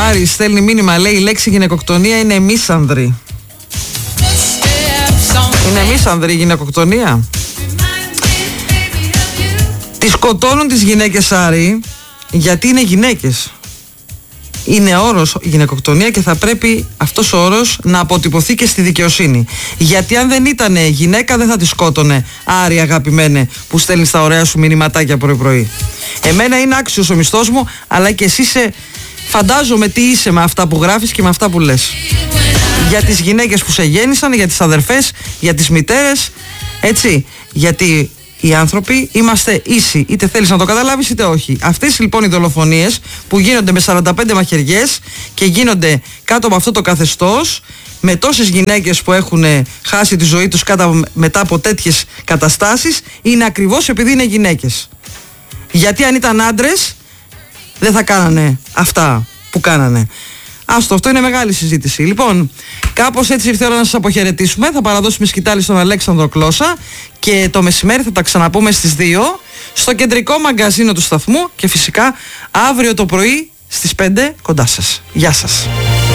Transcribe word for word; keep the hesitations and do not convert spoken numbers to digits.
Άρη στέλνει μήνυμα, λέει η λέξη γυναικοκτονία είναι μίσανδρη. Είναι μίσανδρη η γυναικοκτονία. Τις σκοτώνουν τις γυναίκες, Άρη, γιατί είναι γυναίκες. Είναι όρος γυναικοκτονία και θα πρέπει αυτός ο όρος να αποτυπωθεί και στη δικαιοσύνη. Γιατί αν δεν ήταν γυναίκα δεν θα τη σκότωνε, Άρη αγαπημένε, που στέλνεις τα ωραία σου μηνυματάκια πρωί-πρωί. Εμένα είναι άξιος ο μισθός μου, αλλά και εσύ σε φαντάζομαι τι είσαι με αυτά που γράφεις και με αυτά που λες. Για τις γυναίκες που σε γέννησαν, για τις αδερφές, για τις μητέρες, έτσι, γιατί οι άνθρωποι είμαστε ίσοι, είτε θέλεις να το καταλάβεις είτε όχι. Αυτές λοιπόν οι δολοφονίες που γίνονται με σαράντα πέντε μαχαιριές και γίνονται κάτω από αυτό το καθεστώς, με τόσες γυναίκες που έχουν χάσει τη ζωή τους κάτω, μετά από τέτοιες καταστάσεις, είναι ακριβώς επειδή είναι γυναίκες. Γιατί αν ήταν άντρες δεν θα κάνανε αυτά που κάνανε. Άστο, αυτό είναι μεγάλη συζήτηση. Λοιπόν, κάπως έτσι ήρθε η ώρα να σας αποχαιρετήσουμε. Θα παραδώσουμε σκητάλη στον Αλέξανδρο Κλώσσα και το μεσημέρι θα τα ξαναπούμε στις δύο στο κεντρικό μαγκαζίνο του σταθμού και φυσικά αύριο το πρωί στις πέντε κοντά σας. Γεια σας.